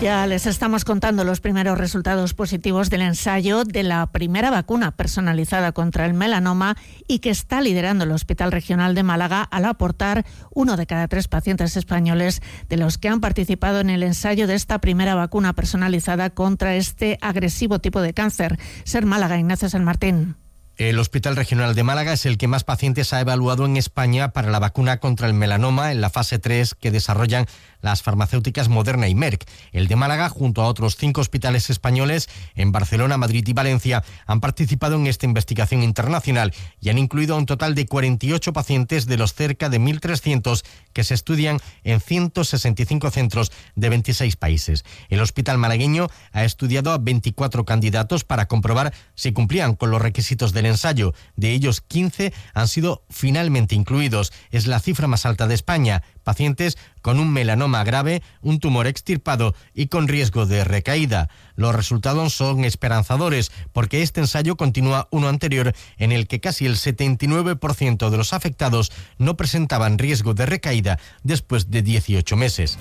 Ya les estamos contando los primeros resultados positivos del ensayo de la primera vacuna personalizada contra el melanoma y que está liderando el Hospital Regional de Málaga al aportar 1 de cada 3 pacientes españoles de los que han participado en el ensayo de esta primera vacuna personalizada contra este agresivo tipo de cáncer. Ser Málaga, Ignacio San Martín. El Hospital Regional de Málaga es el que más pacientes ha evaluado en España para la vacuna contra el melanoma en la fase 3 que desarrollan las farmacéuticas Moderna y Merck. El de Málaga, junto a otros 5 hospitales españoles en Barcelona, Madrid y Valencia, han participado en esta investigación internacional y han incluido a un total de 48 pacientes de los cerca de 1.300 que se estudian en 165 centros de 26 países. El hospital malagueño ha estudiado a 24 candidatos para comprobar si cumplían con los requisitos del ensayo. De ellos, 15 han sido finalmente incluidos. Es la cifra más alta de España. Pacientes con un melanoma grave, un tumor extirpado y con riesgo de recaída. Los resultados son esperanzadores porque este ensayo continúa uno anterior en el que casi el 79% de los afectados no presentaban riesgo de recaída después de 18 meses.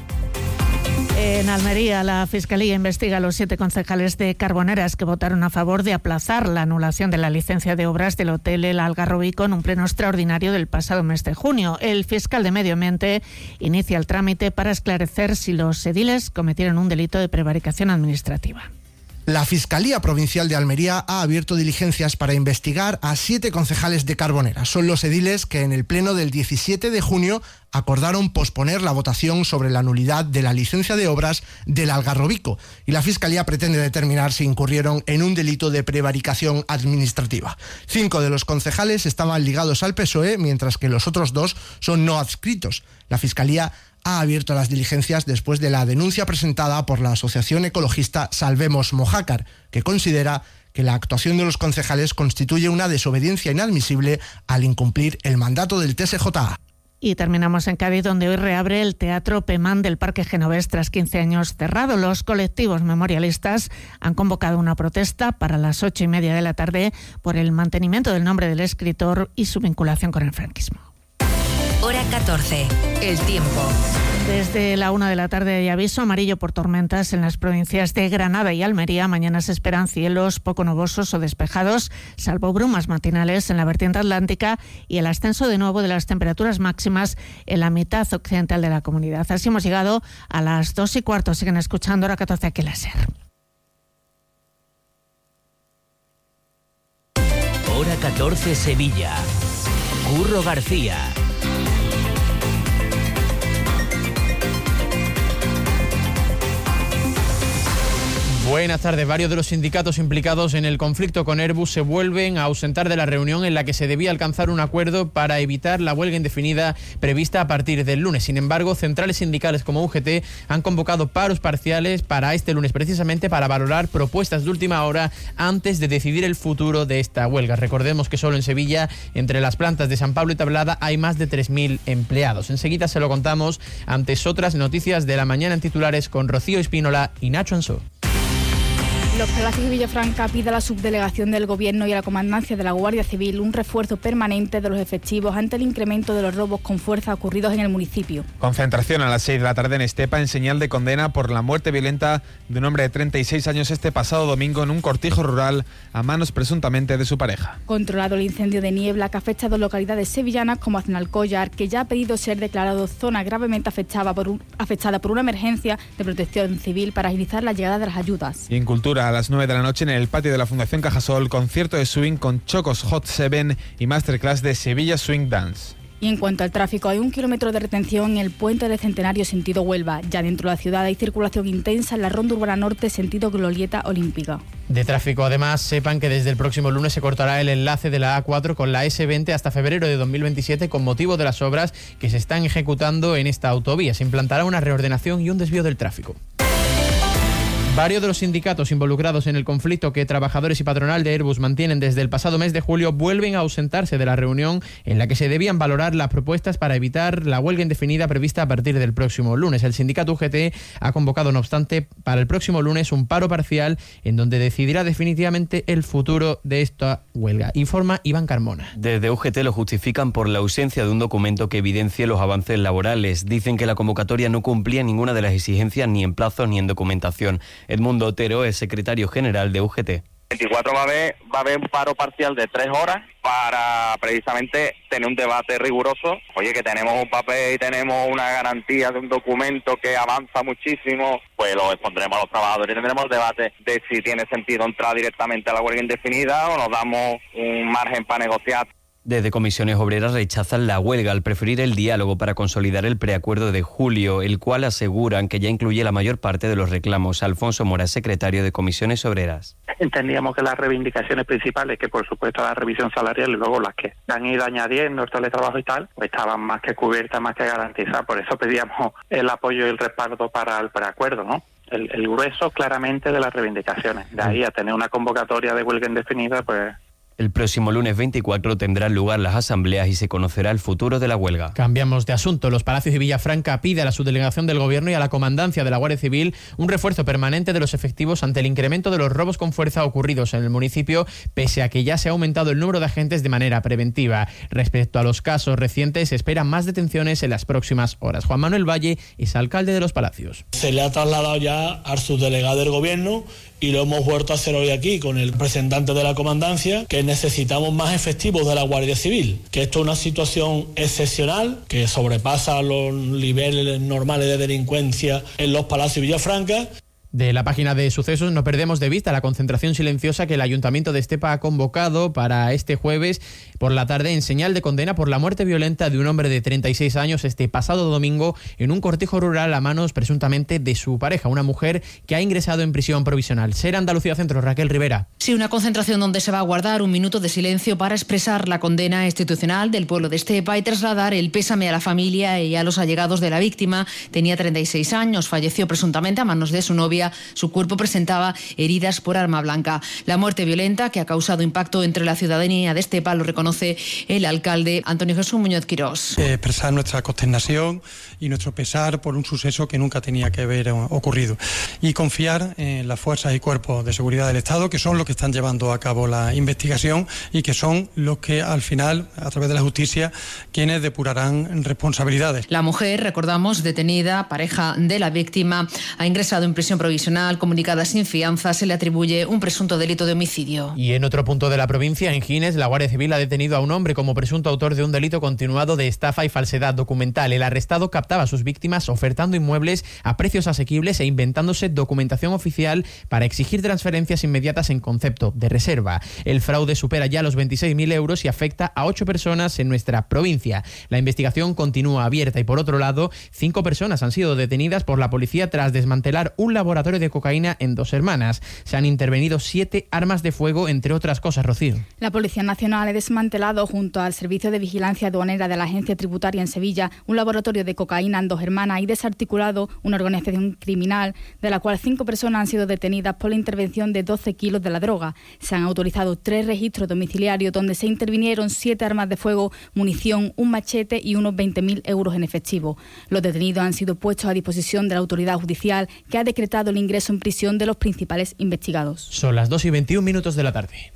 En Almería, la Fiscalía investiga a los 7 concejales de Carboneras que votaron a favor de aplazar la anulación de la licencia de obras del Hotel El Algarrobico en un pleno extraordinario del pasado mes de junio. El fiscal de Medio Ambiente inicia el trámite para esclarecer si los ediles cometieron un delito de prevaricación administrativa. La Fiscalía Provincial de Almería ha abierto diligencias para investigar a 7 concejales de Carboneras. Son los ediles que en el pleno del 17 de junio acordaron posponer la votación sobre la nulidad de la licencia de obras del Algarrobico y la Fiscalía pretende determinar si incurrieron en un delito de prevaricación administrativa. 5 de los concejales estaban ligados al PSOE, mientras que los otros 2 son no adscritos. La Fiscalía ha abierto las diligencias después de la denuncia presentada por la asociación ecologista Salvemos Mojácar, que considera que la actuación de los concejales constituye una desobediencia inadmisible al incumplir el mandato del TSJA. Y terminamos en Cádiz, donde hoy reabre el Teatro Pemán del Parque Genovés tras 15 años cerrado. Los colectivos memorialistas han convocado una protesta para las 8:30 de la tarde por el mantenimiento del nombre del escritor y su vinculación con el franquismo. Hora 14. El tiempo. Desde la 1 de la tarde hay aviso amarillo por tormentas en las provincias de Granada y Almería. Mañana se esperan cielos poco nubosos o despejados, salvo brumas matinales en la vertiente atlántica y el ascenso de nuevo de las temperaturas máximas en la mitad occidental de la comunidad. Así hemos llegado a las 2:15. Siguen escuchando Hora 14 aquí en la SER. Hora 14 Sevilla. Curro García. Buenas tardes. Varios de los sindicatos implicados en el conflicto con Airbus se vuelven a ausentar de la reunión en la que se debía alcanzar un acuerdo para evitar la huelga indefinida prevista a partir del lunes. Sin embargo, centrales sindicales como UGT han convocado paros parciales para este lunes, precisamente para valorar propuestas de última hora antes de decidir el futuro de esta huelga. Recordemos que solo en Sevilla, entre las plantas de San Pablo y Tablada, hay más de 3.000 empleados. Enseguida se lo contamos antes otras noticias de la mañana en titulares con Rocío Espínola y Nacho Ansó. Los Palacios de Villafranca pide a la subdelegación del Gobierno y a la Comandancia de la Guardia Civil un refuerzo permanente de los efectivos ante el incremento de los robos con fuerza ocurridos en el municipio. Concentración a las 6 de la tarde en Estepa en señal de condena por la muerte violenta de un hombre de 36 años este pasado domingo en un cortijo rural a manos presuntamente de su pareja. Controlado el incendio de niebla que afecta a 2 localidades sevillanas como Aznalcóllar, que ya ha pedido ser declarado zona gravemente afectada por una emergencia de protección civil para agilizar la llegada de las ayudas. Y en Cultura, a las 9 de la noche en el patio de la Fundación Cajasol, concierto de swing con Chocos Hot 7 y masterclass de Sevilla Swing Dance. Y en cuanto al tráfico, hay 1 kilómetro de retención en el puente del Centenario sentido Huelva. Ya dentro de la ciudad hay circulación intensa en la ronda urbana norte sentido Glorieta Olímpica. De tráfico, además, sepan que desde el próximo lunes se cortará el enlace de la A4 con la S20 hasta febrero de 2027 con motivo de las obras que se están ejecutando en esta autovía. Se implantará una reordenación y un desvío del tráfico. Varios de los sindicatos involucrados en el conflicto que trabajadores y patronal de Airbus mantienen desde el pasado mes de julio vuelven a ausentarse de la reunión en la que se debían valorar las propuestas para evitar la huelga indefinida prevista a partir del próximo lunes. El sindicato UGT ha convocado, no obstante, para el próximo lunes un paro parcial en donde decidirá definitivamente el futuro de esta huelga. Informa Iván Carmona. Desde UGT lo justifican por la ausencia de un documento que evidencie los avances laborales. Dicen que la convocatoria no cumplía ninguna de las exigencias ni en plazos ni en documentación. Edmundo Otero es secretario general de UGT. 24 va a haber un paro parcial de 3 horas para precisamente tener un debate riguroso. Oye, que tenemos un papel y tenemos una garantía de un documento que avanza muchísimo, pues lo expondremos a los trabajadores y tendremos el debate de si tiene sentido entrar directamente a la huelga indefinida o nos damos un margen para negociar. Desde Comisiones Obreras rechazan la huelga al preferir el diálogo para consolidar el preacuerdo de julio, el cual aseguran que ya incluye la mayor parte de los reclamos. Alfonso Mora, secretario de Comisiones Obreras. Entendíamos que las reivindicaciones principales, que por supuesto la revisión salarial y luego las que han ido añadiendo el teletrabajo y tal, pues estaban más que cubiertas, más que garantizadas. Por eso pedíamos el apoyo y el respaldo para el preacuerdo, ¿no? El grueso claramente de las reivindicaciones. De ahí a tener una convocatoria de huelga indefinida, pues... El próximo lunes 24 tendrán lugar las asambleas y se conocerá el futuro de la huelga. Cambiamos de asunto. Los Palacios de Villafranca pide a la subdelegación del Gobierno y a la Comandancia de la Guardia Civil un refuerzo permanente de los efectivos ante el incremento de los robos con fuerza ocurridos en el municipio, pese a que ya se ha aumentado el número de agentes de manera preventiva. Respecto a los casos recientes, se esperan más detenciones en las próximas horas. Juan Manuel Valle es alcalde de Los Palacios. Se le ha trasladado ya al subdelegado del Gobierno y lo hemos vuelto a hacer hoy aquí con el representante de la Comandancia, que necesitamos más efectivos de la Guardia Civil, que esto es una situación excepcional que sobrepasa los niveles normales de delincuencia en Los Palacios y Villafranca. De la página de sucesos no perdemos de vista la concentración silenciosa que el Ayuntamiento de Estepa ha convocado para este jueves por la tarde en señal de condena por la muerte violenta de un hombre de 36 años este pasado domingo en un cortijo rural a manos presuntamente de su pareja, una mujer que ha ingresado en prisión provisional. Ser Andalucía Centro, Raquel Rivera. Sí, una concentración donde se va a guardar un minuto de silencio para expresar la condena institucional del pueblo de Estepa y trasladar el pésame a la familia y a los allegados de la víctima. Tenía 36 años, falleció presuntamente a manos de su novia. Su cuerpo presentaba heridas por arma blanca. La muerte violenta que ha causado impacto entre la ciudadanía de Estepa lo reconoce el alcalde Antonio Jesús Muñoz Quirós. Expresar nuestra consternación y nuestro pesar por un suceso que nunca tenía que haber ocurrido y confiar en las fuerzas y cuerpos de seguridad del Estado, que son los que están llevando a cabo la investigación y que son los que al final, a través de la justicia, quienes depurarán responsabilidades. La mujer, recordamos, detenida, pareja de la víctima, ha ingresado en prisión provisional comunicada sin fianza. Se le atribuye un presunto delito de homicidio. Y en otro punto de la provincia, en Gines, la Guardia Civil ha detenido a un hombre como presunto autor de un delito continuado de estafa y falsedad documental. El arrestado captaba a sus víctimas ofertando inmuebles a precios asequibles e inventándose documentación oficial para exigir transferencias inmediatas en concepto de reserva. El fraude supera ya los 26.000 euros y afecta a 8 personas en nuestra provincia. La investigación continúa abierta y, por otro lado, 5 personas han sido detenidas por la policía tras desmantelar un laboratorio de cocaína en Dos Hermanas. Se han intervenido 7 armas de fuego, entre otras cosas, Rocío. La Policía Nacional ha desmantelado junto al Servicio de Vigilancia Aduanera de la Agencia Tributaria en Sevilla un laboratorio de cocaína en Dos Hermanas y desarticulado una organización criminal de la cual 5 personas han sido detenidas por la intervención de 12 kilos de la droga. Se han autorizado 3 registros domiciliarios donde se intervinieron 7 armas de fuego, munición, un machete y unos 20.000 euros en efectivo. Los detenidos han sido puestos a disposición de la autoridad judicial, que ha decretado el ingreso en prisión de los principales investigados. Son las 2:21 de la tarde.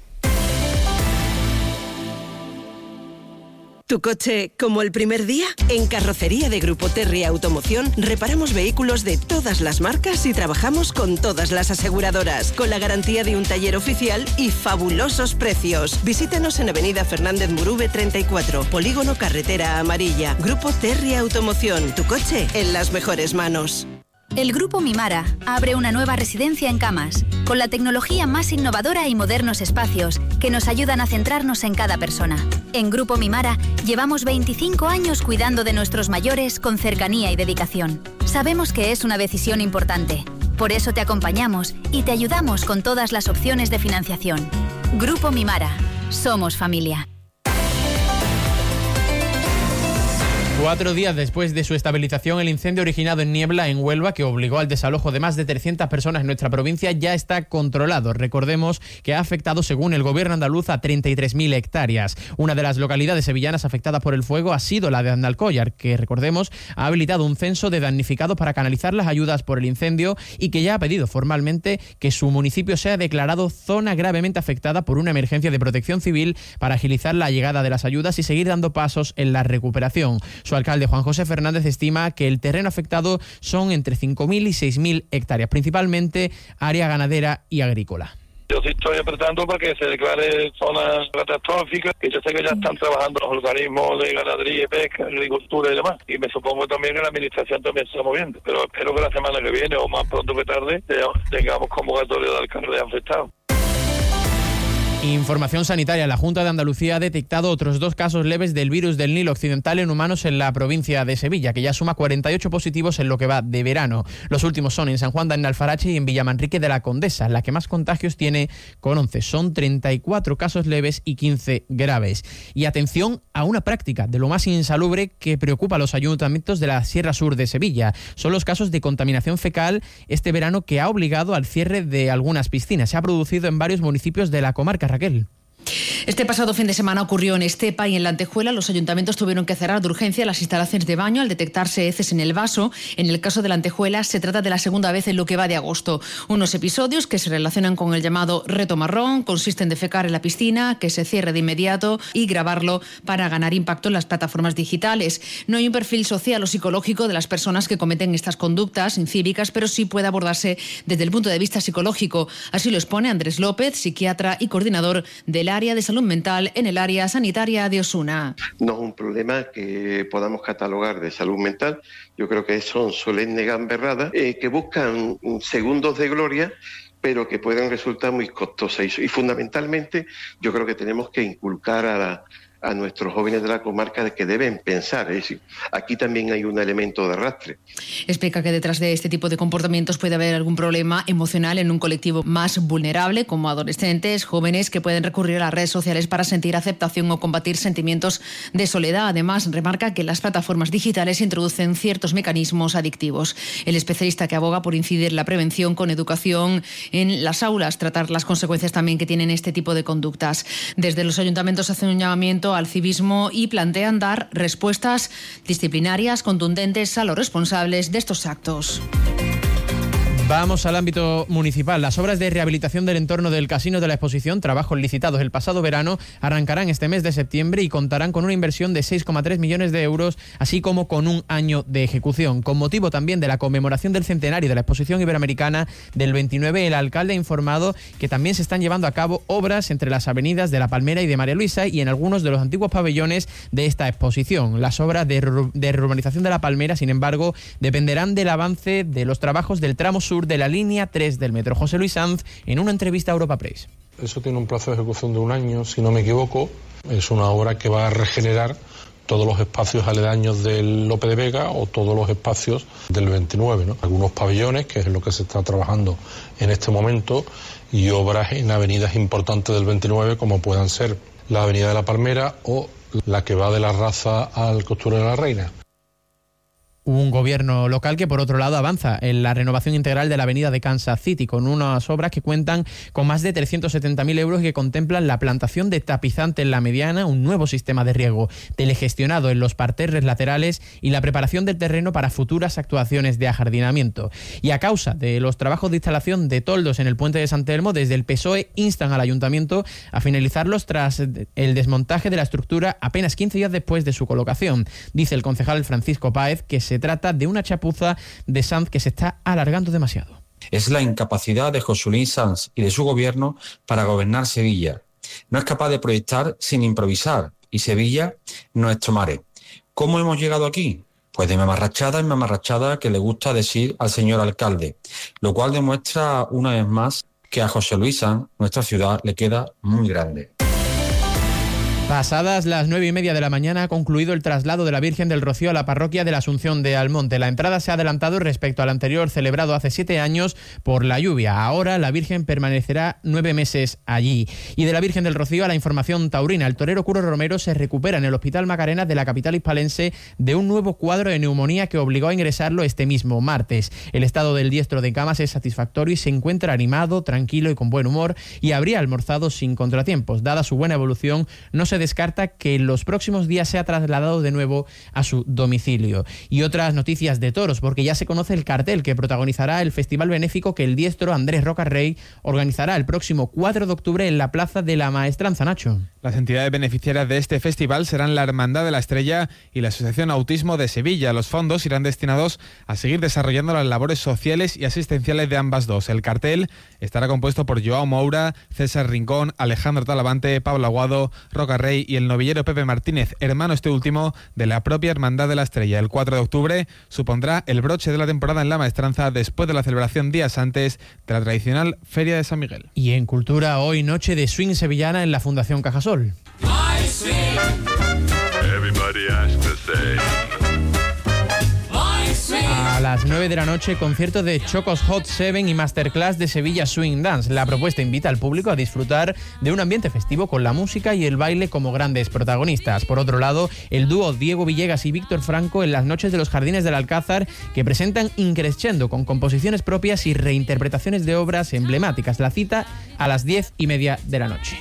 ¿Tu coche como el primer día? En Carrocería de Grupo Terry Automoción reparamos vehículos de todas las marcas y trabajamos con todas las aseguradoras, con la garantía de un taller oficial y fabulosos precios. Visítanos en Avenida Fernández Murube 34, Polígono Carretera Amarilla. Grupo Terry Automoción, tu coche en las mejores manos. El Grupo Mimara abre una nueva residencia en Camas, con la tecnología más innovadora y modernos espacios que nos ayudan a centrarnos en cada persona. En Grupo Mimara llevamos 25 años cuidando de nuestros mayores con cercanía y dedicación. Sabemos que es una decisión importante, por eso te acompañamos y te ayudamos con todas las opciones de financiación. Grupo Mimara, somos familia. 4 días después de su estabilización, el incendio originado en Niebla, en Huelva, que obligó al desalojo de más de 300 personas en nuestra provincia, ya está controlado. Recordemos que ha afectado, según el gobierno andaluz, a 33.000 hectáreas. Una de las localidades sevillanas afectadas por el fuego ha sido la de Andalcóllar, que, recordemos, ha habilitado un censo de damnificados para canalizar las ayudas por el incendio y que ya ha pedido formalmente que su municipio sea declarado zona gravemente afectada por una emergencia de protección civil para agilizar la llegada de las ayudas y seguir dando pasos en la recuperación. Su alcalde, Juan José Fernández, estima que el terreno afectado son entre 5.000 y 6.000 hectáreas, principalmente área ganadera y agrícola. Yo sí estoy apretando para que se declare zona catastrófica, que yo sé que ya están trabajando los organismos de ganadería, pesca, agricultura y demás. Y me supongo también que la administración también se está moviendo. Pero espero que la semana que viene, o más pronto que tarde, tengamos convocatoria de alcaldes afectados. Información sanitaria. La Junta de Andalucía ha detectado otros 2 casos leves del virus del Nilo Occidental en humanos en la provincia de Sevilla, que ya suma 48 positivos en lo que va de verano. Los últimos son en San Juan de Alfarache y en Villamanrique de la Condesa, la que más contagios tiene con 11. Son 34 casos leves y 15 graves. Y atención a una práctica de lo más insalubre que preocupa a los ayuntamientos de la Sierra Sur de Sevilla. Son los casos de contaminación fecal este verano que ha obligado al cierre de algunas piscinas. Se ha producido en varios municipios de la comarca. Raquel. Este pasado fin de semana ocurrió en Estepa y en La Antejuela. Los ayuntamientos tuvieron que cerrar de urgencia las instalaciones de baño al detectarse heces en el vaso. En el caso de La Antejuela se trata de la segunda vez en lo que va de agosto. Unos episodios que se relacionan con el llamado reto marrón consisten en defecar en la piscina, que se cierre de inmediato y grabarlo para ganar impacto en las plataformas digitales. No hay un perfil social o psicológico de las personas que cometen estas conductas incívicas, pero sí puede abordarse desde el punto de vista psicológico. Así lo expone Andrés López, psiquiatra y coordinador del área de salud mental en el área sanitaria de Osuna. No es un problema que podamos catalogar de salud mental. Yo creo que son solemnes gamberradas que buscan segundos de gloria, pero que pueden resultar muy costosas. Y fundamentalmente yo creo que tenemos que inculcar a nuestros jóvenes de la comarca de que deben pensar. Es decir, aquí también hay un elemento de arrastre. Explica que detrás de este tipo de comportamientos puede haber algún problema emocional en un colectivo más vulnerable, como adolescentes, jóvenes que pueden recurrir a las redes sociales para sentir aceptación o combatir sentimientos de soledad. Además, remarca que las plataformas digitales introducen ciertos mecanismos adictivos. El especialista que aboga por incidir la prevención con educación en las aulas, tratar las consecuencias también que tienen este tipo de conductas. Desde los ayuntamientos hacen un llamamiento al civismo y plantean dar respuestas disciplinarias contundentes a los responsables de estos actos. Vamos al ámbito municipal. Las obras de rehabilitación del entorno del Casino de la Exposición, trabajos licitados el pasado verano, arrancarán este mes de septiembre y contarán con una inversión de 6,3 millones de euros, así como con un año de ejecución. Con motivo también de la conmemoración del centenario de la Exposición Iberoamericana del 29, el alcalde ha informado que también se están llevando a cabo obras entre las avenidas de La Palmera y de María Luisa y en algunos de los antiguos pabellones de esta exposición. Las obras de reurbanización de La Palmera, sin embargo, dependerán del avance de los trabajos del tramo sur de la línea 3 del metro. José Luis Sanz, en una entrevista a Europa Press. Eso tiene un plazo de ejecución de 1 año, si no me equivoco. Es una obra que va a regenerar todos los espacios aledaños del Lope de Vega o todos los espacios del 29, ¿no? Algunos pabellones, que es lo que se está trabajando en este momento, y obras en avenidas importantes del 29, como puedan ser la avenida de La Palmera o la que va de La Raza al Costurero de la Reina. Un gobierno local que, por otro lado, avanza en la renovación integral de la avenida de Kansas City, con unas obras que cuentan con más de 370.000 euros y que contemplan la plantación de tapizante en la mediana, un nuevo sistema de riego telegestionado en los parterres laterales y la preparación del terreno para futuras actuaciones de ajardinamiento. Y a causa de los trabajos de instalación de toldos en el puente de San Telmo, desde el PSOE instan al ayuntamiento a finalizarlos tras el desmontaje de la estructura apenas 15 días después de su colocación. Dice el concejal Francisco Páez que se trata de una chapuza de Sanz que se está alargando demasiado. Es la incapacidad de José Luis Sanz y de su gobierno para gobernar Sevilla. No es capaz de proyectar sin improvisar y Sevilla no es Tomare. ¿Cómo hemos llegado aquí? Pues de mamarrachada en mamarrachada que le gusta decir al señor alcalde, lo cual demuestra una vez más que a José Luis Sanz, nuestra ciudad, le queda muy grande. Pasadas las 9:30 de la mañana ha concluido el traslado de la Virgen del Rocío a la parroquia de la Asunción de Almonte. La entrada se ha adelantado respecto al anterior celebrado hace 7 años por la lluvia. Ahora la Virgen permanecerá 9 meses allí. Y de la Virgen del Rocío a la información taurina. El torero Curro Romero se recupera en el Hospital Macarena de la capital hispalense de un nuevo cuadro de neumonía que obligó a ingresarlo este mismo martes. El estado del diestro de Camas es satisfactorio y se encuentra animado, tranquilo y con buen humor, y habría almorzado sin contratiempos. Dada su buena evolución, no se descarta que en los próximos días sea trasladado de nuevo a su domicilio. Y otras noticias de toros, porque ya se conoce el cartel que protagonizará el festival benéfico que el diestro Andrés Rocarrey organizará el próximo 4 de octubre en la Plaza de la Maestranza, Nacho. Las entidades beneficiarias de este festival serán la Hermandad de la Estrella y la Asociación Autismo de Sevilla. Los fondos irán destinados a seguir desarrollando las labores sociales y asistenciales de ambas dos. El cartel estará compuesto por Joao Moura, César Rincón, Alejandro Talavante, Pablo Aguado, Rocarrey y el novillero Pepe Martínez, hermano este último de la propia Hermandad de la Estrella. El 4 de octubre supondrá el broche de la temporada en la Maestranza después de la celebración días antes de la tradicional Feria de San Miguel. Y en Cultura, hoy noche de swing sevillana en la Fundación Cajasol. A las 9 de la noche, concierto de Chocos Hot 7 y masterclass de Sevilla Swing Dance. La propuesta invita al público a disfrutar de un ambiente festivo con la música y el baile como grandes protagonistas. Por otro lado, el dúo Diego Villegas y Víctor Franco en las noches de los Jardines del Alcázar, que presentan Increscendo con composiciones propias y reinterpretaciones de obras emblemáticas. La cita a las 10:30 de la noche.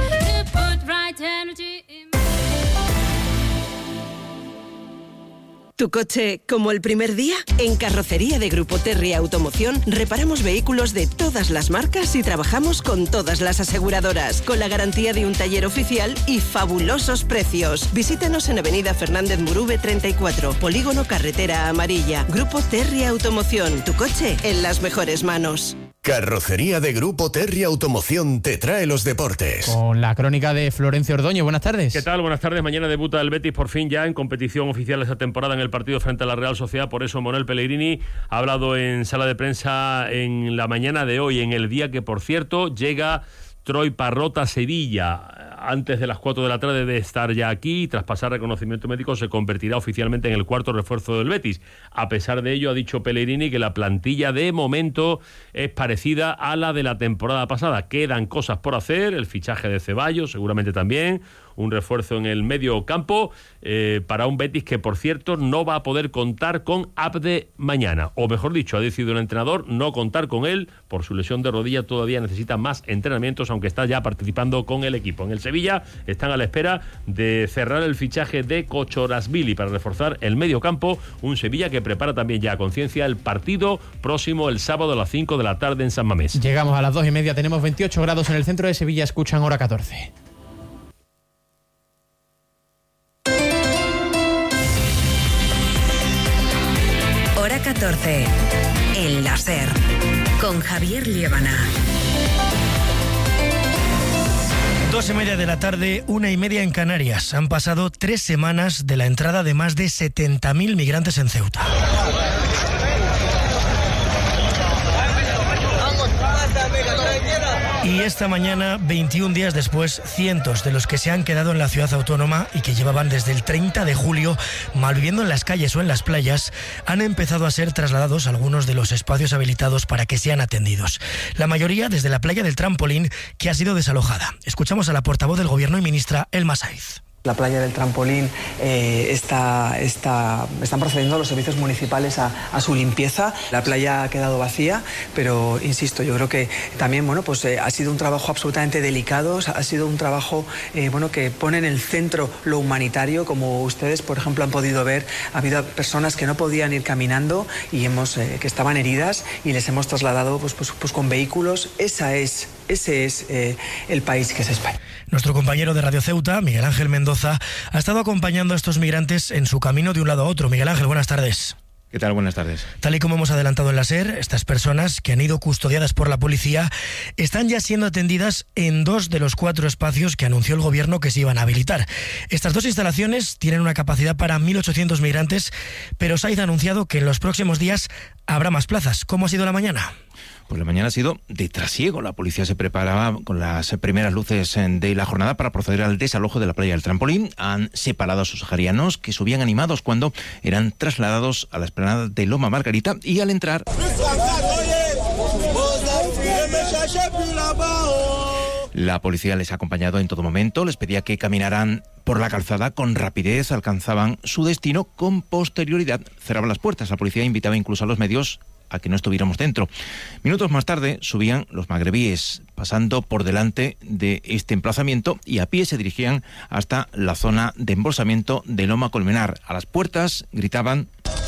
¿Tu coche como el primer día? En Carrocería de Grupo Terry Automoción reparamos vehículos de todas las marcas y trabajamos con todas las aseguradoras, con la garantía de un taller oficial y fabulosos precios. Visítanos en Avenida Fernández Murube 34, Polígono Carretera Amarilla. Grupo Terry Automoción, tu coche en las mejores manos. Carrocería de Grupo Terry Automoción te trae los deportes. Con la crónica de Florencio Ordoño. Buenas tardes. ¿Qué tal? Buenas tardes. Mañana debuta el Betis por fin ya en competición oficial esta temporada en el partido frente a la Real Sociedad. Por eso Manuel Pellegrini ha hablado en sala de prensa en la mañana de hoy, en el día que, por cierto, llega Troy Parrott a Sevilla. Antes de las 4 de la tarde de estar ya aquí, tras pasar reconocimiento médico, se convertirá oficialmente en el cuarto refuerzo del Betis. A pesar de ello, ha dicho Pellegrini que la plantilla de momento es parecida a la de la temporada pasada. Quedan cosas por hacer, el fichaje de Ceballos seguramente también, un refuerzo en el medio campo para un Betis que, por cierto, no va a poder contar con Abde mañana. O mejor dicho, ha decidido el entrenador no contar con él por su lesión de rodilla. Todavía necesita más entrenamientos, aunque está ya participando con el equipo. En el Sevilla están a la espera de cerrar el fichaje de Kochorasvili para reforzar el medio campo. Un Sevilla que prepara también ya a conciencia el partido próximo el sábado a las 5 de la tarde en San Mamés. Llegamos a las 2:30, tenemos 28 grados en el centro de Sevilla. Escuchan Hora 14. Hora 14. El láser. Con Javier Liébana. 2:30 de la tarde, 1:30 en Canarias. Han pasado 3 semanas de la entrada de más de 70.000 migrantes en Ceuta. Y esta mañana, 21 días después, cientos de los que se han quedado en la ciudad autónoma y que llevaban desde el 30 de julio malviviendo en las calles o en las playas, han empezado a ser trasladados a algunos de los espacios habilitados para que sean atendidos. La mayoría desde la playa del Trampolín, que ha sido desalojada. Escuchamos a la portavoz del Gobierno y ministra Elma Saiz. La playa del Trampolín están procediendo los servicios municipales a su limpieza. La playa ha quedado vacía, pero insisto, yo creo que también ha sido un trabajo absolutamente delicado, ha sido un trabajo que pone en el centro lo humanitario. Como ustedes, por ejemplo, han podido ver, ha habido personas que no podían ir caminando y que estaban heridas y les hemos trasladado pues con vehículos. Ese es el país que es España. Nuestro compañero de Radio Ceuta, Miguel Ángel Mendoza, ha estado acompañando a estos migrantes en su camino de un lado a otro. Miguel Ángel, buenas tardes. ¿Qué tal? Buenas tardes. Tal y como hemos adelantado en la SER, estas personas que han ido custodiadas por la policía están ya siendo atendidas en 2 de los 4 espacios que anunció el Gobierno que se iban a habilitar. Estas 2 instalaciones tienen una capacidad para 1.800 migrantes, pero Saiz ha anunciado que en los próximos días habrá más plazas. ¿Cómo ha sido la mañana? Pues la mañana ha sido de trasiego. La policía se preparaba con las primeras luces de la jornada para proceder al desalojo de la playa del Trampolín. Han separado a sus saharianos que subían animados cuando eran trasladados a la explanada de Loma Margarita, y al entrar... La policía les ha acompañado en todo momento, les pedía que caminaran por la calzada con rapidez, alcanzaban su destino con posterioridad. Cerraban las puertas, la policía invitaba incluso a los medios a que no estuviéramos dentro. Minutos más tarde subían los magrebíes, pasando por delante de este emplazamiento, y a pie se dirigían hasta la zona de embolsamiento de Loma Colmenar. A las puertas gritaban: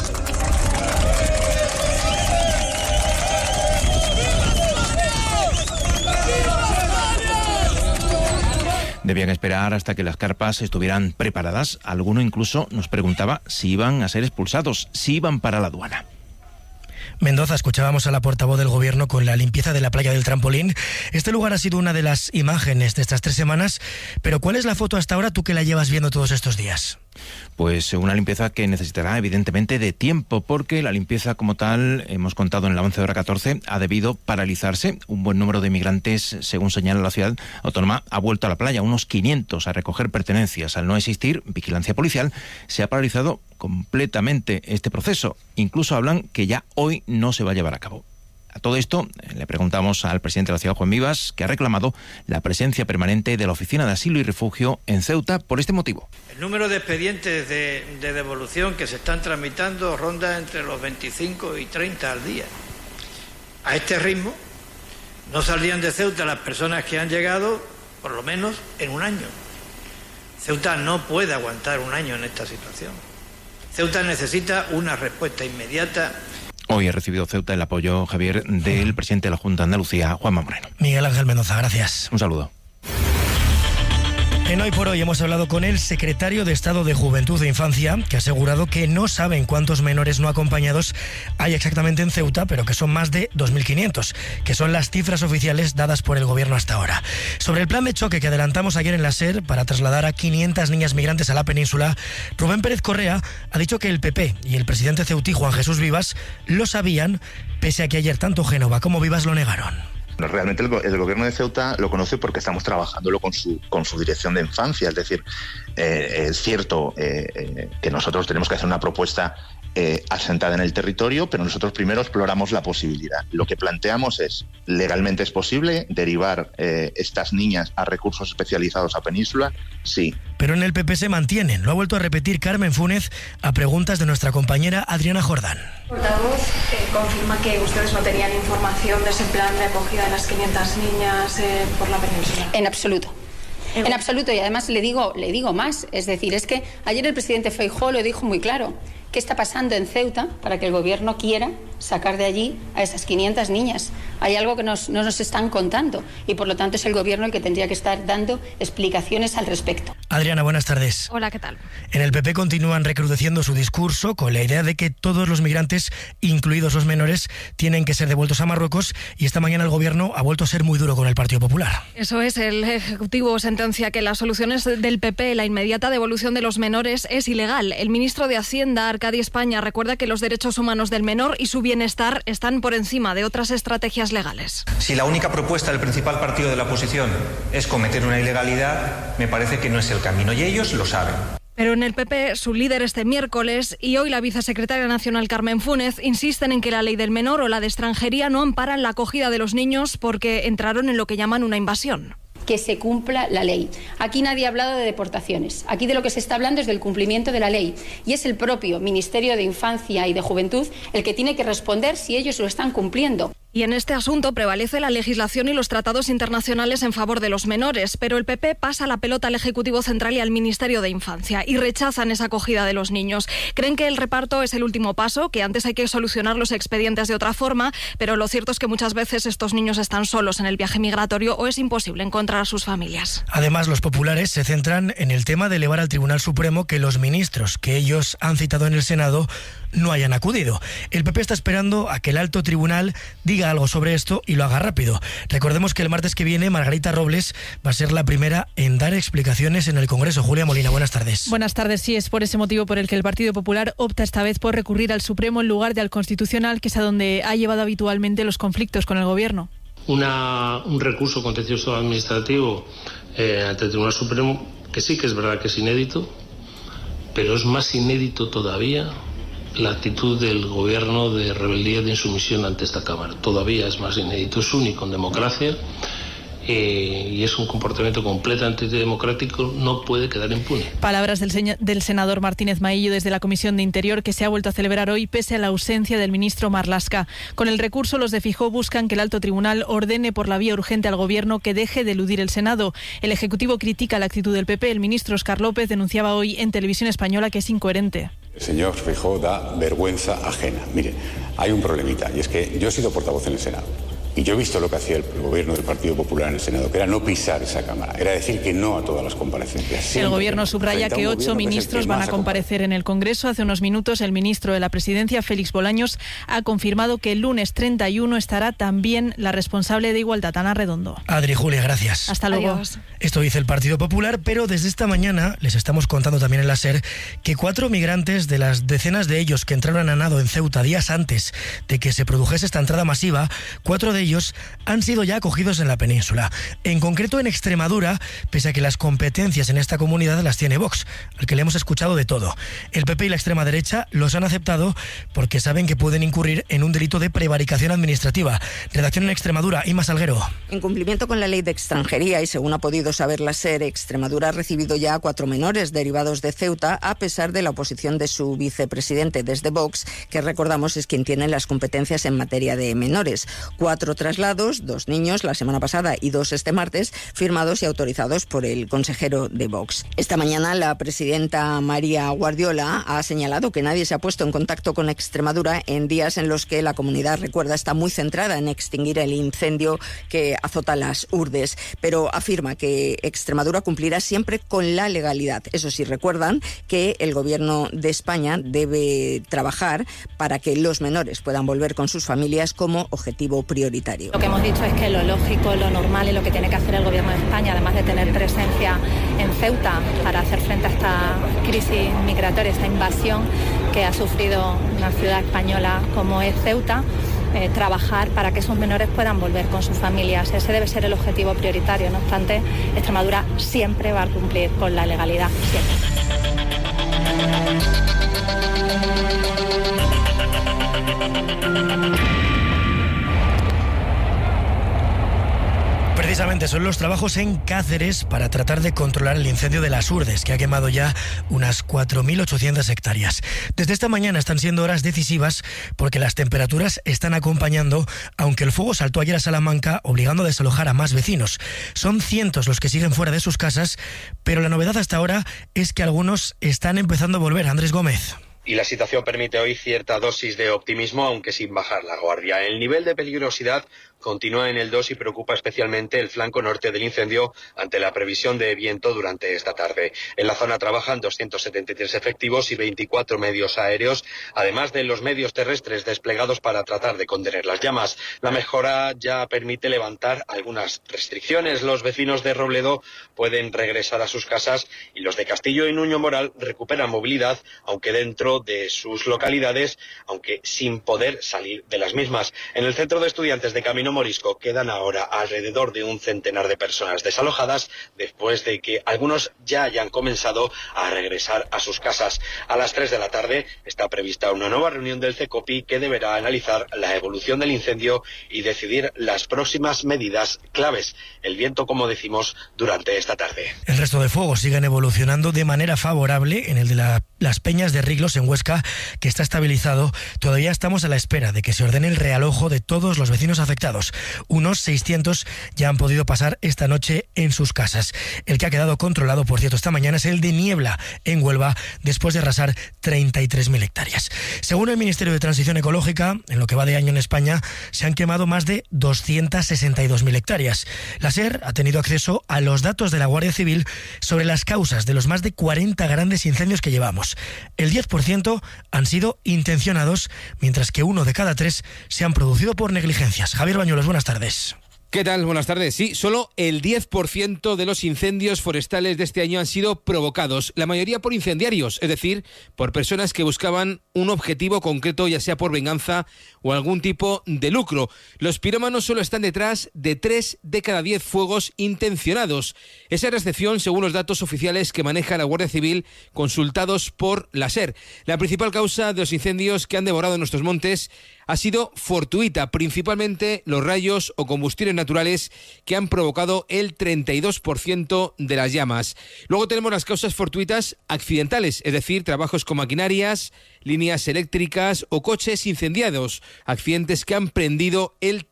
debían esperar hasta que las carpas estuvieran preparadas. Alguno incluso nos preguntaba si iban a ser expulsados, si iban para la aduana. Mendoza, escuchábamos a la portavoz del Gobierno con la limpieza de la playa del Trampolín. Este lugar ha sido una de las imágenes de estas 3 semanas, pero ¿cuál es la foto hasta ahora, tú que la llevas viendo todos estos días? Pues una limpieza que necesitará evidentemente de tiempo, porque la limpieza como tal, hemos contado en la 11 hora 14, ha debido paralizarse. Un buen número de migrantes, según señala la ciudad autónoma, ha vuelto a la playa, unos 500 a recoger pertenencias. Al no existir vigilancia policial, se ha paralizado completamente este proceso. Incluso hablan que ya hoy no se va a llevar a cabo. A todo esto le preguntamos al presidente de la ciudad, Juan Vivas, que ha reclamado la presencia permanente de la Oficina de Asilo y Refugio en Ceuta por este motivo. El número de expedientes de devolución que se están tramitando ronda entre los 25 y 30 al día. A este ritmo no saldrían de Ceuta las personas que han llegado por lo menos en un año. Ceuta no puede aguantar un año en esta situación. Ceuta necesita una respuesta inmediata. Hoy ha recibido Ceuta el apoyo, Javier, del presidente de la Junta de Andalucía, Juanma Moreno. Miguel Ángel Mendoza, gracias. Un saludo. En Hoy por Hoy hemos hablado con el secretario de Estado de Juventud e Infancia, que ha asegurado que no saben cuántos menores no acompañados hay exactamente en Ceuta, pero que son más de 2.500, que son las cifras oficiales dadas por el Gobierno hasta ahora. Sobre el plan de choque que adelantamos ayer en la SER para trasladar a 500 niñas migrantes a la península, Rubén Pérez Correa ha dicho que el PP y el presidente ceutí, Juan Jesús Vivas, lo sabían, pese a que ayer tanto Génova como Vivas lo negaron. Realmente el gobierno de Ceuta lo conoce porque estamos trabajándolo con su dirección de infancia. Es decir, es cierto que nosotros tenemos que hacer una propuesta asentada en el territorio, pero nosotros primero exploramos la posibilidad. Lo que planteamos es, legalmente es posible derivar estas niñas a recursos especializados a Península, sí. Pero en el PP se mantienen. Lo ha vuelto a repetir Carmen Fúnez a preguntas de nuestra compañera Adriana Jordán. El portavoz confirma que ustedes no tenían información de ese plan de acogida de las 500 niñas por la península. En absoluto. En absoluto, y además le digo más, es decir, es que ayer el presidente Feijóo lo dijo muy claro. ¿Qué está pasando en Ceuta para que el gobierno quiera sacar de allí a esas 500 niñas? Hay algo que no nos están contando y por lo tanto es el gobierno el que tendría que estar dando explicaciones al respecto. Adriana, buenas tardes. Hola, ¿qué tal? En el PP continúan recrudeciendo su discurso con la idea de que todos los migrantes, incluidos los menores, tienen que ser devueltos a Marruecos, y esta mañana el gobierno ha vuelto a ser muy duro con el Partido Popular. Eso es, el Ejecutivo sentencia que las soluciones del PP, la inmediata devolución de los menores, es ilegal. El ministro de Hacienda, Arcadi España, recuerda que los derechos humanos del menor y su bienestar están por encima de otras estrategias legales. Si la única propuesta del principal partido de la oposición es cometer una ilegalidad, me parece que no es el camino, y ellos lo saben. Pero en el PP, su líder este miércoles y hoy la vicesecretaria nacional Carmen Fúnez insisten en que la ley del menor o la de extranjería no amparan la acogida de los niños porque entraron en lo que llaman una invasión. Que se cumpla la ley. Aquí nadie ha hablado de deportaciones. Aquí de lo que se está hablando es del cumplimiento de la ley. Y es el propio Ministerio de Infancia y de Juventud el que tiene que responder si ellos lo están cumpliendo. Y en este asunto prevalece la legislación y los tratados internacionales en favor de los menores, pero el PP pasa la pelota al Ejecutivo Central y al Ministerio de Infancia y rechazan esa acogida de los niños. Creen que el reparto es el último paso, que antes hay que solucionar los expedientes de otra forma, pero lo cierto es que muchas veces estos niños están solos en el viaje migratorio o es imposible encontrar a sus familias. Además, los populares se centran en el tema de elevar al Tribunal Supremo que los ministros que ellos han citado en el Senado no hayan acudido. El PP está esperando a que el alto tribunal diga diga algo sobre esto y lo haga rápido. Recordemos que el martes que viene Margarita Robles va a ser la primera en dar explicaciones en el Congreso. Julia Molina, buenas tardes. Buenas tardes. Sí, es por ese motivo por el que el Partido Popular opta esta vez por recurrir al Supremo en lugar de al Constitucional, que es a donde ha llevado habitualmente los conflictos con el Gobierno. Un recurso contencioso administrativo ante el Tribunal Supremo, que sí que es verdad que es inédito, pero es más inédito todavía la actitud del Gobierno de rebeldía, de insumisión ante esta Cámara. Todavía es más inédito, es único en democracia y es un comportamiento completamente antidemocrático, no puede quedar impune. Palabras del senador Martínez Maillo desde la Comisión de Interior, que se ha vuelto a celebrar hoy pese a la ausencia del ministro Marlaska. Con el recurso, los de Feijóo buscan que el alto tribunal ordene por la vía urgente al Gobierno que deje de eludir el Senado. El Ejecutivo critica la actitud del PP. El ministro Óscar López denunciaba hoy en Televisión Española que es incoherente. El señor Feijóo da vergüenza ajena. Mire, hay un problemita, y es que yo he sido portavoz en el Senado. Y yo he visto lo que hacía el gobierno del Partido Popular en el Senado, que era no pisar esa Cámara, era decir que no a todas las comparecencias. El Gobierno subraya que 8 ministros van a comparecer en el Congreso. Hace unos minutos el ministro de la Presidencia, Félix Bolaños, ha confirmado que el lunes 31 estará también la responsable de Igualdad, Ana Redondo. Adri, Julia, gracias. Hasta luego. Adiós. Esto dice el Partido Popular, pero desde esta mañana les estamos contando también en la SER que 4 migrantes de las decenas de ellos que entraron a nado en Ceuta días antes de que se produjese esta entrada masiva, 4 de ellos han sido ya acogidos en la península. En concreto en Extremadura, pese a que las competencias en esta comunidad las tiene Vox, al que le hemos escuchado de todo. El PP y la extrema derecha los han aceptado porque saben que pueden incurrir en un delito de prevaricación administrativa. Redacción en Extremadura, Inma Salguero. En cumplimiento con la ley de extranjería y según ha podido saber la SER, Extremadura ha recibido ya a 4 menores derivados de Ceuta a pesar de la oposición de su vicepresidente desde Vox, que recordamos es quien tiene las competencias en materia de menores. 4 traslados, 2 niños la semana pasada y 2 este martes, firmados y autorizados por el consejero de Vox. Esta mañana la presidenta María Guardiola ha señalado que nadie se ha puesto en contacto con Extremadura en días en los que la comunidad, recuerda, está muy centrada en extinguir el incendio que azota las Urdes, pero afirma que Extremadura cumplirá siempre con la legalidad. Eso sí, recuerdan que el Gobierno de España debe trabajar para que los menores puedan volver con sus familias como objetivo prioritario. Lo que hemos dicho es que lo lógico, lo normal y lo que tiene que hacer el Gobierno de España, además de tener presencia en Ceuta para hacer frente a esta crisis migratoria, esta invasión que ha sufrido una ciudad española como es Ceuta, trabajar para que esos menores puedan volver con sus familias. Ese debe ser el objetivo prioritario. No obstante, Extremadura siempre va a cumplir con la legalidad, siempre. Precisamente son los trabajos en Cáceres para tratar de controlar el incendio de las Urdes, que ha quemado ya unas 4.800 hectáreas. Desde esta mañana están siendo horas decisivas porque las temperaturas están acompañando, aunque el fuego saltó ayer a Salamanca, obligando a desalojar a más vecinos. Son cientos los que siguen fuera de sus casas, pero la novedad hasta ahora es que algunos están empezando a volver. Andrés Gómez. Y la situación permite hoy cierta dosis de optimismo, aunque sin bajar la guardia. El nivel de peligrosidad continúa en el 2 y preocupa especialmente el flanco norte del incendio ante la previsión de viento durante esta tarde. En la zona trabajan 273 efectivos y 24 medios aéreos, además de los medios terrestres desplegados para tratar de contener las llamas. La mejora ya permite levantar algunas restricciones. Los vecinos de Robledo pueden regresar a sus casas y los de Castillo y Nuño Moral recuperan movilidad, aunque dentro de sus localidades, aunque sin poder salir de las mismas. En el centro de estudiantes de Camino Morisco quedan ahora alrededor de un centenar de personas desalojadas después de que algunos ya hayan comenzado a regresar a sus casas. A las 3 de la tarde está prevista una nueva reunión del CECOPI que deberá analizar la evolución del incendio y decidir las próximas medidas claves. El viento, como decimos, durante esta tarde. El resto de fuegos siguen evolucionando de manera favorable. En el de las Peñas de Riglos, en Huesca, que está estabilizado, todavía estamos a la espera de que se ordene el realojo de todos los vecinos afectados. Unos 600 ya han podido pasar esta noche en sus casas. El que ha quedado controlado, por cierto, esta mañana es el de Niebla, en Huelva, después de arrasar 33.000 hectáreas. Según el Ministerio de Transición Ecológica, en lo que va de año en España, se han quemado más de 262.000 hectáreas. La SER ha tenido acceso a los datos de la Guardia Civil sobre las causas de los más de 40 grandes incendios que llevamos. El 10% 60% han sido intencionados, mientras que 1 de cada 3 se han producido por negligencias. Javier Bañuelos, buenas tardes. ¿Qué tal? Buenas tardes. Sí, solo el 10% de los incendios forestales de este año han sido provocados, la mayoría por incendiarios, es decir, por personas que buscaban un objetivo concreto, ya sea por venganza o algún tipo de lucro. Los pirómanos solo están detrás de 3 de cada 10 fuegos intencionados. Esa es la excepción según los datos oficiales que maneja la Guardia Civil consultados por la SER. La principal causa de los incendios que han devorado nuestros montes ha sido fortuita, principalmente los rayos o combustibles naturales que han provocado el 32% de las llamas. Luego tenemos las causas fortuitas accidentales, es decir, trabajos con maquinarias, líneas eléctricas o coches incendiados, accidentes que han prendido el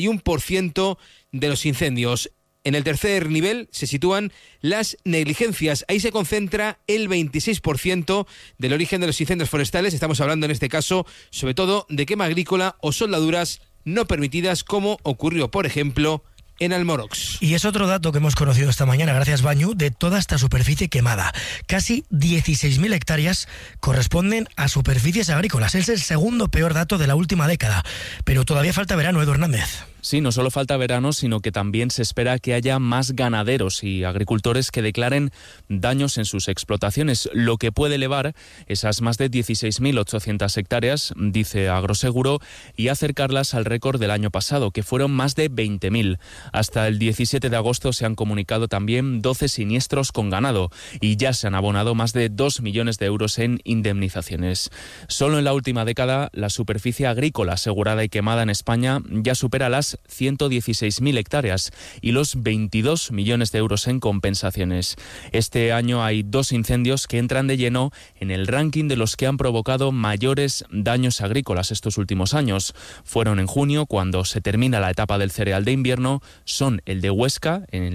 31% de los incendios. En el tercer nivel se sitúan las negligencias. Ahí se concentra el 26% del origen de los incendios forestales. Estamos hablando en este caso sobre todo de quema agrícola o soldaduras no permitidas, como ocurrió, por ejemplo, en Almorox. Y es otro dato que hemos conocido esta mañana, gracias Bañu, de toda esta superficie quemada. Casi 16.000 hectáreas corresponden a superficies agrícolas. Es el segundo peor dato de la última década. Pero todavía falta verano, Edu Hernández. Sí, no solo falta verano, sino que también se espera que haya más ganaderos y agricultores que declaren daños en sus explotaciones, lo que puede elevar esas más de 16.800 hectáreas, dice Agroseguro, y acercarlas al récord del año pasado, que fueron más de 20.000. Hasta el 17 de agosto se han comunicado también 12 siniestros con ganado y ya se han abonado más de 2 millones de euros en indemnizaciones. Solo en la última década, la superficie agrícola asegurada y quemada en España ya supera las 116.000 hectáreas y los 22 millones de euros en compensaciones. Este año hay 2 incendios que entran de lleno en el ranking de los que han provocado mayores daños agrícolas estos últimos años. Fueron en junio, cuando se termina la etapa del cereal de invierno, son el de Huesca, en